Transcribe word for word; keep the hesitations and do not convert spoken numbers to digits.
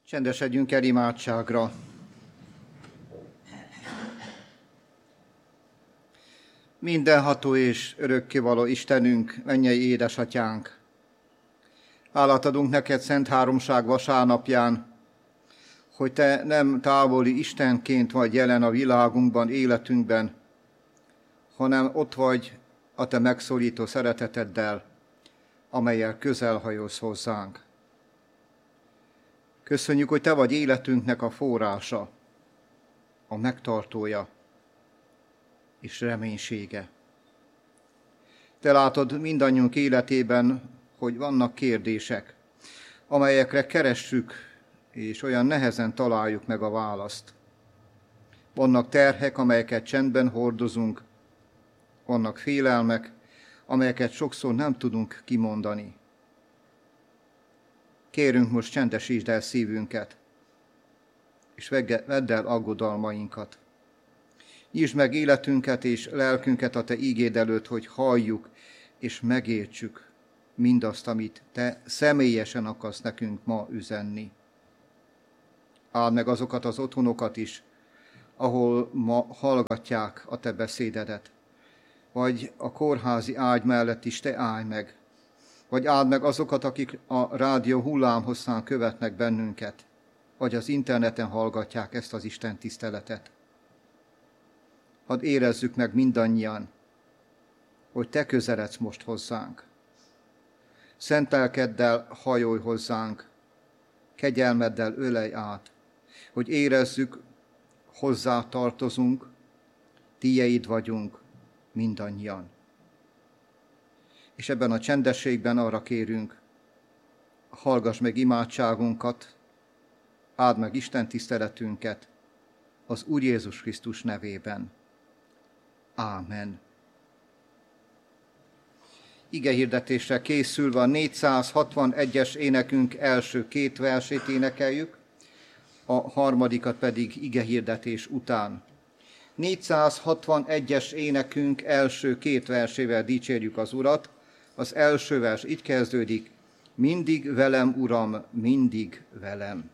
Csendesedjünk el imádságra. Mindenható és örökkévaló Istenünk, mennyei édesatyánk! Hálát adunk neked Szent Háromság vasárnapján, hogy te nem távoli Istenként vagy jelen a világunkban, életünkben, hanem ott vagy a te megszólító szereteteddel, amellyel közel hajolsz hozzánk. Köszönjük, hogy te vagy életünknek a forrása, a megtartója és reménysége. Te látod mindannyiunk életében, hogy vannak kérdések, amelyekre keressük, és olyan nehezen találjuk meg a választ. Vannak terhek, amelyeket csendben hordozunk, vannak félelmek, amelyeket sokszor nem tudunk kimondani. Kérünk, most csendesítsd el szívünket, és vedd el aggodalmainkat. Nyisd meg életünket és lelkünket a te ígéd előtt, hogy halljuk és megértsük mindazt, amit te személyesen akarsz nekünk ma üzenni. Áld meg azokat az otthonokat is, ahol ma hallgatják a te beszédedet, vagy a kórházi ágy mellett is te állj meg, vagy áld meg azokat, akik a rádió hullámhosszán követnek bennünket, vagy az interneten hallgatják ezt az Isten tiszteletet. Hadd érezzük meg mindannyian, hogy te közeledsz most hozzánk. Szent lelkeddel hajolj hozzánk, kegyelmeddel ölelj át, hogy érezzük, hozzá tartozunk, tiéd vagyunk mindannyian. És ebben a csendességben arra kérünk, hallgass meg imádságunkat, áld meg Isten tiszteletünket az Úr Jézus Krisztus nevében. Ámen. Igehirdetésre készülve a négyszázhatvanegyes énekünk első két versét énekeljük, a harmadikat pedig igehirdetés után. négyszázhatvanegyes énekünk első két versével dicsérjük az Urat. Az első vers így kezdődik: mindig velem, Uram, mindig velem.